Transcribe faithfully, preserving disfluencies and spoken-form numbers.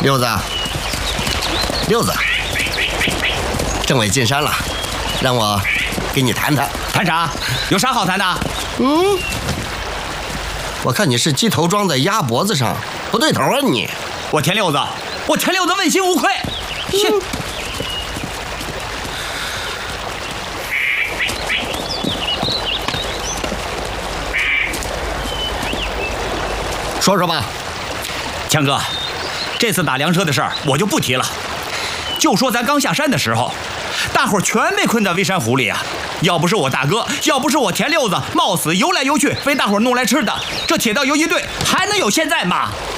六子，六子，政委进山了，让我给你谈谈。 谈啥？有啥好谈的？ 嗯，我看你是鸡头装在鸭脖子上，不对头啊你！ 我田六子，我田六子问心无愧。嗯、 说说吧， 强哥，这次打粮车的事儿我就不提了，就说咱刚下山的时候，大伙儿全被困在微山湖里啊！要不是我大哥，要不是我田六子冒死游来游去为大伙儿弄来吃的，这铁道游击队还能有现在吗？